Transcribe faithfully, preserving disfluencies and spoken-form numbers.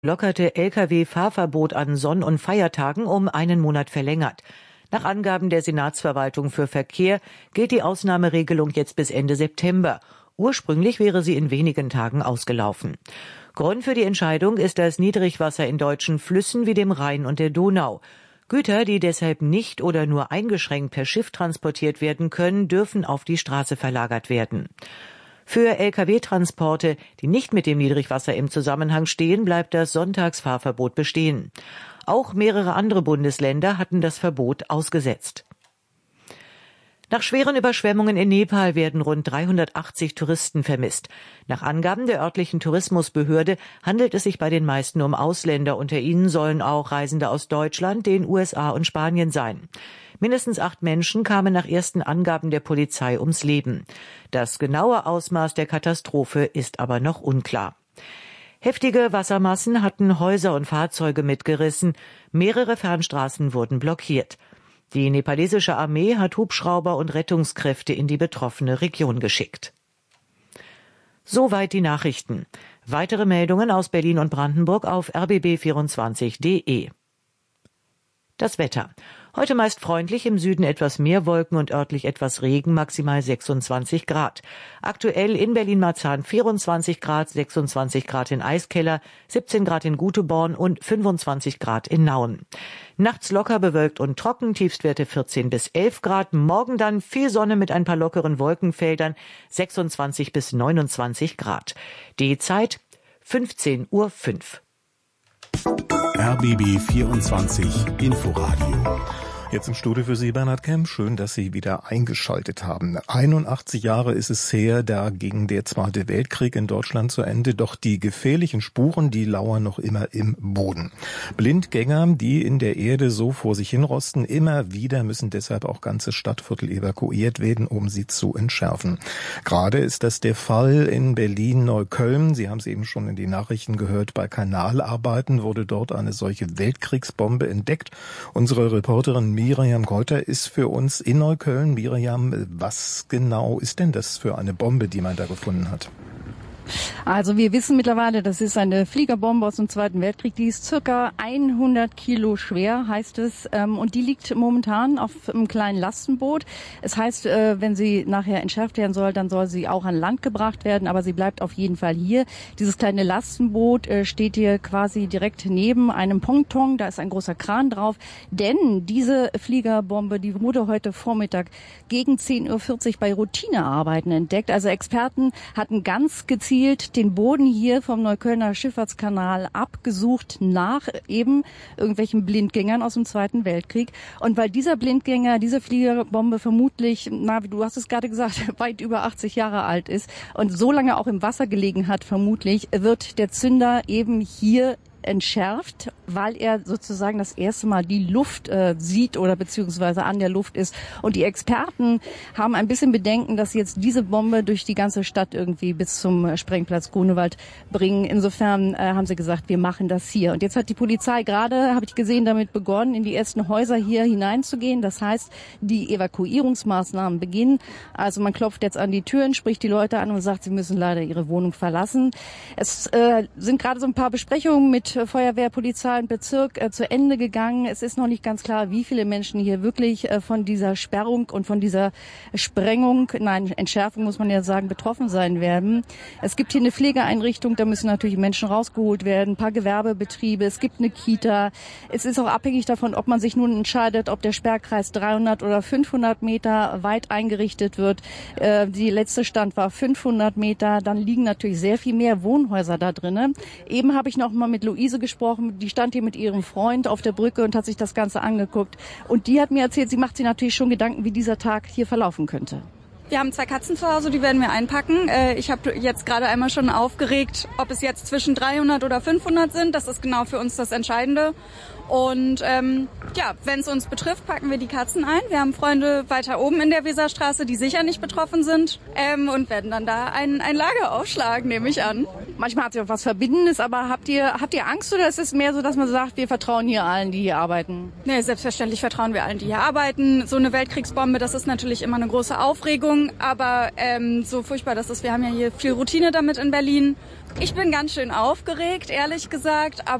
lockerte L K W-Fahrverbot an Sonn- und Feiertagen um einen Monat verlängert. Nach Angaben der Senatsverwaltung für Verkehr gilt die Ausnahmeregelung jetzt bis Ende September. Ursprünglich wäre sie in wenigen Tagen ausgelaufen. Grund für die Entscheidung ist das Niedrigwasser in deutschen Flüssen wie dem Rhein und der Donau. Güter, die deshalb nicht oder nur eingeschränkt per Schiff transportiert werden können, dürfen auf die Straße verlagert werden. Für L K W-Transporte, die nicht mit dem Niedrigwasser im Zusammenhang stehen, bleibt das Sonntagsfahrverbot bestehen. Auch mehrere andere Bundesländer hatten das Verbot ausgesetzt. Nach schweren Überschwemmungen in Nepal werden rund dreihundertachtzig Touristen vermisst. Nach Angaben der örtlichen Tourismusbehörde handelt es sich bei den meisten um Ausländer. Unter ihnen sollen auch Reisende aus Deutschland, den U S A und Spanien sein. Mindestens acht Menschen kamen nach ersten Angaben der Polizei ums Leben. Das genaue Ausmaß der Katastrophe ist aber noch unklar. Heftige Wassermassen hatten Häuser und Fahrzeuge mitgerissen. Mehrere Fernstraßen wurden blockiert. Die nepalesische Armee hat Hubschrauber und Rettungskräfte in die betroffene Region geschickt. Soweit die Nachrichten. Weitere Meldungen aus Berlin und Brandenburg auf r b b vierundzwanzig punkt de. Das Wetter. Heute meist freundlich, im Süden etwas mehr Wolken und örtlich etwas Regen, maximal sechsundzwanzig Grad. Aktuell in Berlin-Marzahn vierundzwanzig Grad, sechsundzwanzig Grad in Eiskeller, siebzehn Grad in Guteborn und fünfundzwanzig Grad in Nauen. Nachts locker bewölkt und trocken, Tiefstwerte vierzehn bis elf Grad. Morgen dann viel Sonne mit ein paar lockeren Wolkenfeldern, sechsundzwanzig bis neunundzwanzig Grad. Die Zeit fünfzehn Uhr fünf. R B B vierundzwanzig Inforadio. Jetzt im Studio für Sie Bernhard Kemp. Schön, dass Sie wieder eingeschaltet haben. einundachtzig Jahre ist es her, da ging der Zweite Weltkrieg in Deutschland zu Ende, doch die gefährlichen Spuren, die lauern noch immer im Boden. Blindgänger, die in der Erde so vor sich hinrosten, immer wieder müssen deshalb auch ganze Stadtviertel evakuiert werden, um sie zu entschärfen. Gerade ist das der Fall in Berlin-Neukölln. Sie haben es eben schon in den Nachrichten gehört, bei Kanalarbeiten wurde dort eine solche Weltkriegsbombe entdeckt. Unsere Reporterin Miriam Keuter ist für uns in Neukölln. Miriam, was genau ist denn das für eine Bombe, die man da gefunden hat? Also wir wissen mittlerweile, das ist eine Fliegerbombe aus dem Zweiten Weltkrieg. Die ist circa hundert Kilo schwer, heißt es. Und die liegt momentan auf einem kleinen Lastenboot. Es heißt, wenn sie nachher entschärft werden soll, dann soll sie auch an Land gebracht werden. Aber sie bleibt auf jeden Fall hier. Dieses kleine Lastenboot steht hier quasi direkt neben einem Ponton. Da ist ein großer Kran drauf. Denn diese Fliegerbombe, die wurde heute Vormittag gegen zehn Uhr vierzig bei Routinearbeiten entdeckt. Also Experten hatten ganz gezielt den Boden hier vom Neuköllner Schifffahrtskanal abgesucht nach eben irgendwelchen Blindgängern aus dem Zweiten Weltkrieg. Und weil dieser Blindgänger, diese Fliegerbombe vermutlich, na, du hast es gerade gesagt, weit über achtzig Jahre alt ist und so lange auch im Wasser gelegen hat, vermutlich, wird der Zünder eben hier entschärft, weil er sozusagen das erste Mal die Luft äh, sieht oder beziehungsweise an der Luft ist. Und die Experten haben ein bisschen Bedenken, dass sie jetzt diese Bombe durch die ganze Stadt irgendwie bis zum Sprengplatz Grunewald bringen. Insofern äh, haben sie gesagt, wir machen das hier. Und jetzt hat die Polizei gerade, habe ich gesehen, damit begonnen, in die ersten Häuser hier hineinzugehen. Das heißt, die Evakuierungsmaßnahmen beginnen. Also man klopft jetzt an die Türen, spricht die Leute an und sagt, sie müssen leider ihre Wohnung verlassen. Es äh, sind gerade so ein paar Besprechungen mit Feuerwehr, Polizei und Bezirk äh, zu Ende gegangen. Es ist noch nicht ganz klar, wie viele Menschen hier wirklich äh, von dieser Sperrung und von dieser Sprengung, nein, Entschärfung muss man ja sagen, betroffen sein werden. Es gibt hier eine Pflegeeinrichtung, da müssen natürlich Menschen rausgeholt werden, ein paar Gewerbebetriebe, es gibt eine Kita. Es ist auch abhängig davon, ob man sich nun entscheidet, ob der Sperrkreis dreihundert oder fünfhundert Meter weit eingerichtet wird. Äh, die letzte Stand war fünfhundert Meter. Dann liegen natürlich sehr viel mehr Wohnhäuser da drinnen. Eben habe ich noch mal mit Luise gesprochen, die stand hier mit ihrem Freund auf der Brücke und hat sich das Ganze angeguckt. Und die hat mir erzählt, sie macht sich natürlich schon Gedanken, wie dieser Tag hier verlaufen könnte. Wir haben zwei Katzen zu Hause, die werden wir einpacken. Ich habe jetzt gerade einmal schon aufgeregt, ob es jetzt zwischen dreihundert oder fünfhundert sind. Das ist genau für uns das Entscheidende. Und ähm, ja, wenn es uns betrifft, packen wir die Katzen ein. Wir haben Freunde weiter oben in der Weserstraße, die sicher nicht betroffen sind ähm, und werden dann da ein, ein Lager aufschlagen, nehme ich an. Manchmal hat es ja auch was Verbindendes, aber habt ihr, habt ihr Angst oder ist es mehr so, dass man sagt, wir vertrauen hier allen, die hier arbeiten? Nee, selbstverständlich vertrauen wir allen, die hier arbeiten. So eine Weltkriegsbombe, das ist natürlich immer eine große Aufregung. Ahnung, aber ähm, so furchtbar das ist, wir haben ja hier viel Routine damit in Berlin. Ich bin ganz schön aufgeregt, ehrlich gesagt, aber